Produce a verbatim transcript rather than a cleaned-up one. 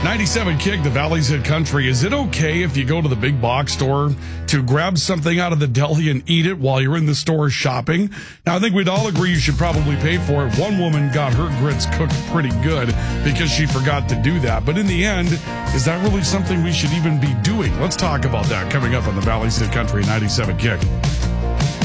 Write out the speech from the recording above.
ninety-seven Kick, the Valley's Hit Country. Is it okay if you go to the big box store to grab something out of the deli and eat it while you're in the store shopping? Now, I think we'd all agree you should probably pay for it. One woman got her grits cooked pretty good because she forgot to do that. But in the end, is that really something we should even be doing? Let's talk about that coming up on the Valley's Hit Country ninety-seven Kick.